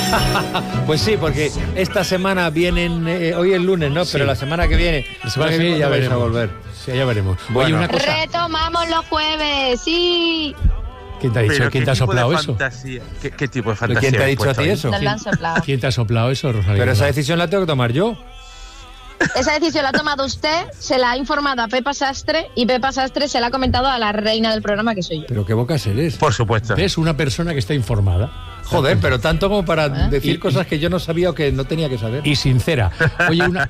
Pues sí, porque esta semana vienen, hoy es lunes, ¿no? Sí. Pero la semana que viene, ya veremos. A volver. Sí, ya veremos. Bueno. Oye, una cosa. Retomamos los jueves, sí. ¿Quién te ha dicho? Pero ¿Quién te ha soplado eso? ¿Qué tipo de fantasía? ¿Quién te ha has dicho a puesto ti ahí? eso? Nos lo han soplado. ¿Quién te ha soplado eso, Rosalía? Pero esa decisión la tengo que tomar yo. Esa decisión la ha tomado usted, se la ha informado a Pepa Sastre y Pepa Sastre se la ha comentado a la reina del programa, que soy yo. Pero qué bocas eres. Por supuesto. Es una persona que está informada. Joder, pero tanto como para decir Y- cosas que yo no sabía o que no tenía que saber. Y sincera. Oye, una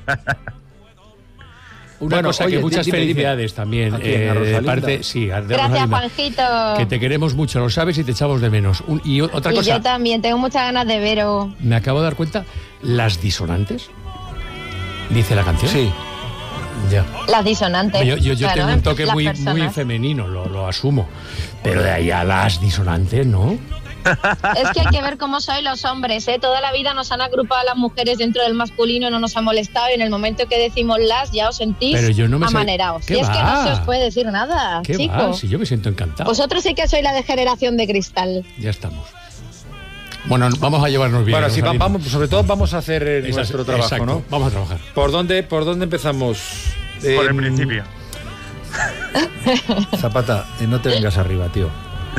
Bueno, cosa oye, que muchas dime. felicidades también. ¿A quién? ¿A de Rosalinda? parte, sí, de Gracias, Rosalinda. Juanjito. Que te queremos mucho, lo sabes y te echamos de menos. Y otra Y cosa, yo también, tengo muchas ganas de veros. me acabo de dar cuenta, las disonantes, dice la canción. Sí. Ya. Las disonantes. Yo Claro, tengo un toque las muy personas. femenino, lo asumo. Pero de ahí a las disonantes, ¿no? Es que hay que ver cómo sois los hombres, ¿eh? Toda la vida nos han agrupado a las mujeres dentro del masculino, no nos ha molestado y en el momento que decimos las ya os sentís Pero yo no me sé- amanerados. ¿Qué Y es que va? no se os puede decir nada, ¿Qué va? chicos. Si yo me siento encantado. Vosotros sí que sois la de generación de cristal. Ya estamos. Bueno, vamos a llevarnos bien. Bueno, sí, Rosalía. vamos, sobre todo vamos a hacer Exacto, nuestro trabajo, exacto. ¿no? Vamos a trabajar. ¿Por dónde empezamos? Por el principio. Zapata, no te vengas arriba, tío.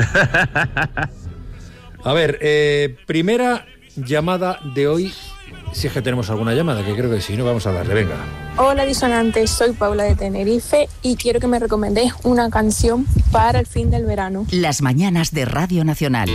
A ver, primera llamada de hoy. Si es que tenemos alguna llamada, que creo que sí, no vamos a darle, venga. Hola disonantes, soy Paula de Tenerife y quiero que me recomendéis una canción para el fin del verano. Las mañanas de Radio Nacional.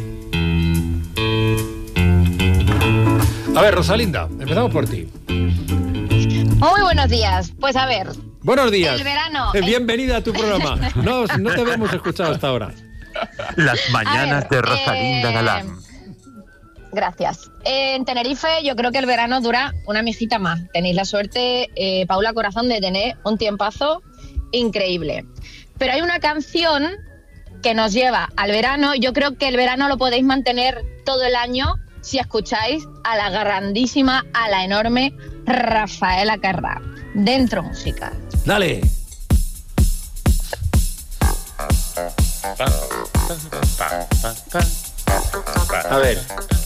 A ver, Rosalinda, empezamos por ti. Muy buenos días. Pues a ver, Buenos días. El verano. Bienvenida a tu programa. No te habíamos escuchado hasta ahora. Las mañanas A ver, de Rosalinda Galán. Gracias. En Tenerife yo creo que el verano dura una mijita más. Tenéis la suerte, Paula Corazón, de tener un tiempazo increíble. Pero hay una canción que nos lleva al verano. Yo creo que el verano lo podéis mantener todo el año si escucháis a la grandísima, a la enorme Rafaela Carrà. Dentro música. Dale. A ver,